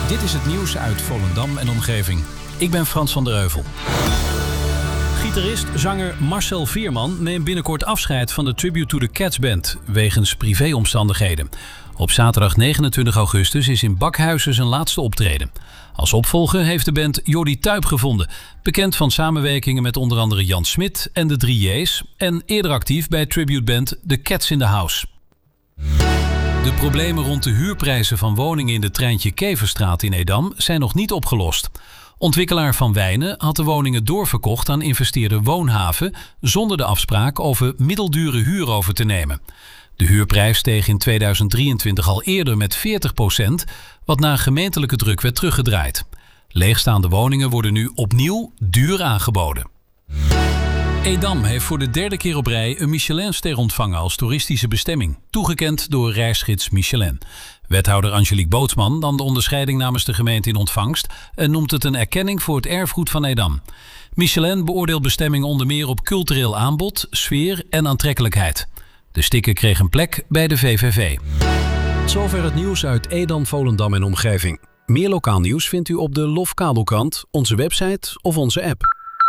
Dit is het nieuws uit Volendam en omgeving. Ik ben Frans van der Heuvel. Gitarist-zanger Marcel Veerman neemt binnenkort afscheid van de Tribute to the Cats Band wegens privéomstandigheden. Op zaterdag 29 augustus is in Bakhuizen zijn laatste optreden. Als opvolger heeft de band Jordi Tuyp gevonden, bekend van samenwerkingen met onder andere Jan Smit en de 3 J's en eerder actief bij tributeband The Cats in the House. De problemen rond de huurprijzen van woningen in de Treintje Keverstraat in Edam zijn nog niet opgelost. Ontwikkelaar Van Wijnen had de woningen doorverkocht aan investeerder Woonhaven zonder de afspraak over middeldure huur over te nemen. De huurprijs steeg in 2023 al eerder met 40%, wat na gemeentelijke druk werd teruggedraaid. Leegstaande woningen worden nu opnieuw duur aangeboden. Edam heeft voor de 3e keer op rij een Michelinster ontvangen als toeristische bestemming, toegekend door reisgids Michelin. Wethouder Angelique Bootsman nam de onderscheiding namens de gemeente in ontvangst en noemt het een erkenning voor het erfgoed van Edam. Michelin beoordeelt bestemming onder meer op cultureel aanbod, sfeer en aantrekkelijkheid. De sticker kreeg een plek bij de VVV. Tot zover het nieuws uit Edam, Volendam en omgeving. Meer lokaal nieuws vindt u op de Lofkabelkrant, onze website of onze app.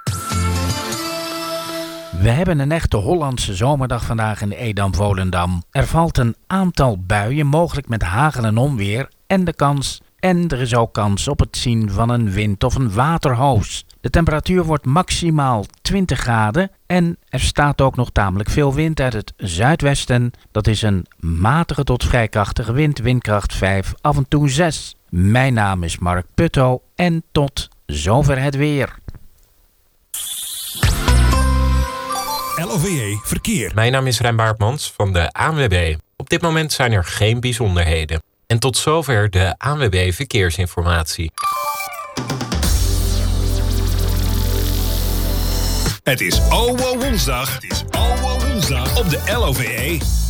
We hebben een echte Hollandse zomerdag vandaag in Edam-Volendam. Er valt een aantal buien, mogelijk met hagel en onweer. En er is ook kans op het zien van een wind- of een waterhoos. De temperatuur wordt maximaal 20 graden en er staat ook nog tamelijk veel wind uit het zuidwesten. Dat is een matige tot vrij krachtige wind, windkracht 5, af en toe 6. Mijn naam is Mark Putto en tot zover het weer. LOVE Verkeer. Mijn naam is Rijn Baartmans van de ANWB. Op dit moment zijn er geen bijzonderheden. En tot zover de ANWB Verkeersinformatie. Het is woensdag op de LOVE.